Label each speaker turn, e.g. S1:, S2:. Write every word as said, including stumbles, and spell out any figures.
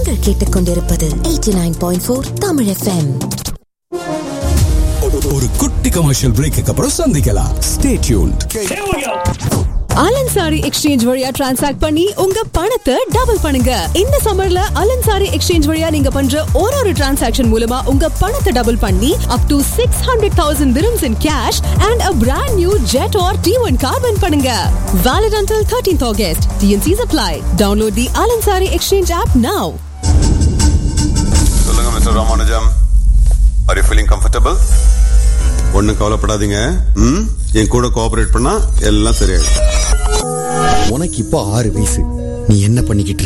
S1: நீங்கள் கேட்டுக்கொண்டிருப்பது eighty nine point four Tamil FM.
S2: ஒரு குட்டி கமர்ஷியல் பிரேக்கு அப்புறம் சந்திக்கலாம். Stay tuned.
S3: அலன்சாரி எக்ஸ்சேஞ்ச் வழியா டிரான்சாக்ட் பண்ணி உங்க பணத்தை டபுள் பண்ணுங்க. இந்த சம்மர்ல அலன்சாரி எக்ஸ்சேஞ்ச் வழியா நீங்க பண்ற ஒரு ஒரு டிரான்சாக்ஷன் மூலமா உங்க பணத்தை டபுள் பண்ணி up to six hundred thousand dirhams in cash and a brand new Jet or T one car win பண்ணுங்க. Valid until thirteenth August. T N Cs apply. Download the Alansari Exchange app now.
S4: சொல்லுங்க mister Ramanujam. Are you feeling comfortable? ஒன்னும் கவலைப்படாதீங்க. ம் என் கூட cooperate பண்ணா எல்லாம் சரியாயிடும்.
S5: உனக்கு இப்போ ஆறு வயசு. நீ என்ன பண்ணிக்கிட்டு